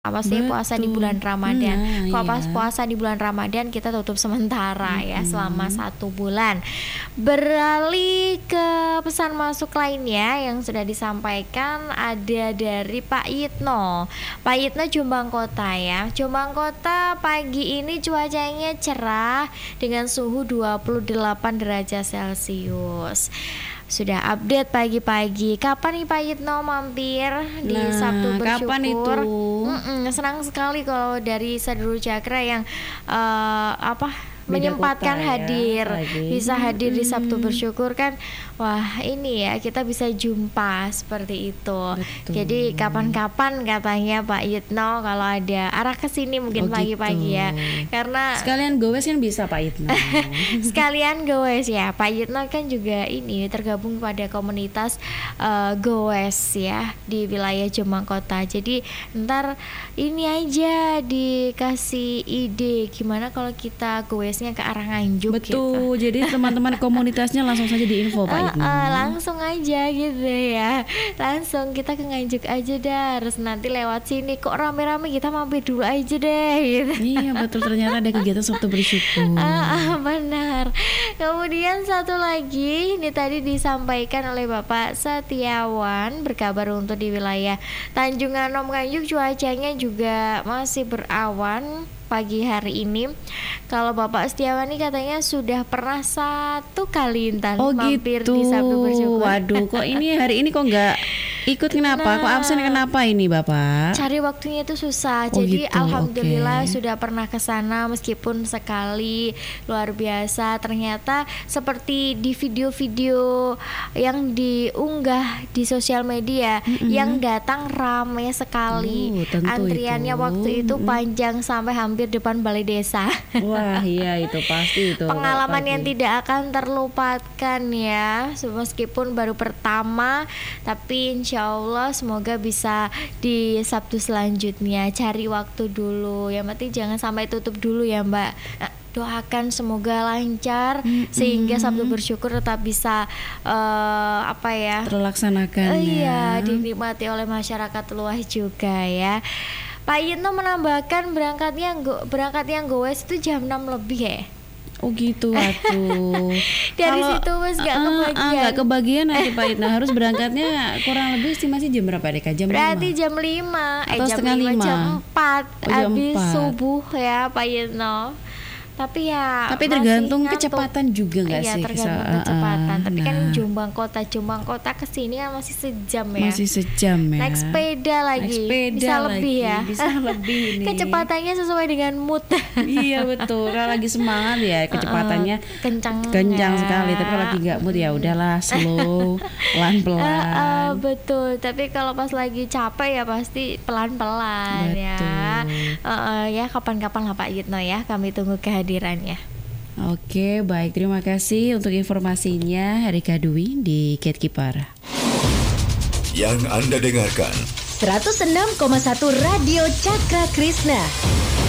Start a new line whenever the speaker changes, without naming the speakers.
Maksudnya puasa di bulan Ramadan.
Nah,
Kalau pas
iya.
puasa di bulan Ramadan kita tutup sementara ya selama 1 bulan. Beralih ke pesan masuk lainnya yang sudah disampaikan ada dari Pak Yitno. Pak Yitno Jombang Kota ya. Jombang Kota pagi ini cuacanya cerah dengan suhu 28 derajat Celcius. Sudah update pagi-pagi. Kapan nih Pak Yitno mampir di Sabtu Bersyukur?
Kapan itu?
Senang sekali kalau dari Sadru Cakra yang
Beda
menyempatkan
kota ya,
hadir,
pagi.
bisa hadir di Sabtu Bersyukur kan. Wah, ini ya kita bisa jumpa seperti itu.
Betul.
Jadi kapan-kapan katanya Pak Yitno kalau ada arah ke sini mungkin pagi-pagi ya. Karena
sekalian gowes kan bisa Pak Yitno.
sekalian goes ya. Pak Yitno kan juga ini tergabung pada komunitas goes ya di wilayah Jombang Kota. Jadi ntar ini aja dikasih ide gimana kalau kita goesnya ke arah Nganjuk.
Betul. Jadi teman-teman komunitasnya langsung saja diinfo Pak Yitno.
Langsung aja gitu ya. Langsung kita ke Nganjuk aja dah. Terus nanti lewat sini kok rame-rame kita mampir dulu aja deh gitu.
Iya betul, ternyata ada kegiatan Sabtu Bersyukur.
Benar. Kemudian satu lagi ini tadi disampaikan oleh Bapak Setiawan, berkabar untuk di wilayah Tanjung Anom Nganjuk cuacanya juga masih berawan pagi hari ini. Kalau Bapak Setiawan ini katanya sudah pernah 1 kali Intan mampir
gitu.
di Sabtu Bersyukur.
Waduh, kok ini hari ini kok nggak ikut, kenapa? Kok absen kenapa ini Bapak?
Cari waktunya itu susah. Jadi
gitu,
alhamdulillah
oke.
sudah pernah ke sana meskipun sekali, luar biasa. Ternyata seperti di video-video yang diunggah di sosial media yang datang ramai sekali.
Tentu
Antriannya
itu.
waktu itu panjang sampai hampir depan balai desa.
Wah, iya itu pasti itu.
Pengalaman
pagi.
yang tidak akan terlupakan ya. Meskipun baru pertama, tapi insya Allah semoga bisa di Sabtu selanjutnya. Cari waktu dulu. Yang penting jangan sampai tutup dulu ya Mbak. Doakan semoga lancar sehingga Sabtu Bersyukur tetap bisa
terlaksanakan
iya, dinikmati oleh masyarakat luas juga ya. Pak Yitno menambahkan berangkat yang goes itu jam 6 lebih ya.
Oh gitu, waduh.
Dari situ Mas gak kebagian.
Gak kebagian nanti Pak Yitno. Harus berangkatnya kurang lebih estimasi jam berapa deh Kak?
Berarti
5?
jam 5
Atau
jam
setengah
5,
5?
jam 4
jam
habis
4.
subuh ya Pak Yitno. Tapi
Tapi
masih
tergantung
ngantuk.
kecepatan juga nggak
Iya,
sih?
tergantung kecepatan. Tapi kan Jombang Kota kesini kan masih sejam ya.
Masih sejam ya.
Naik sepeda lagi. Bisa lebih ya.
Bisa lebih nih.
Kecepatannya sesuai dengan mood.
Iya betul. Kalau lagi semangat ya kecepatannya
kencang
sekali. Tapi kalau lagi nggak mood ya udahlah slow, pelan-pelan.
Betul. Tapi kalau pas lagi capek ya pasti pelan-pelan ya. Ya kapan-kapan lah Pak Yitno ya. Kami tunggu kehadirannya.
Oke, baik, terima kasih untuk informasinya Rika Dwi di Gatekeeper.
Yang Anda dengarkan
106,1 Radio Cakra Krishna.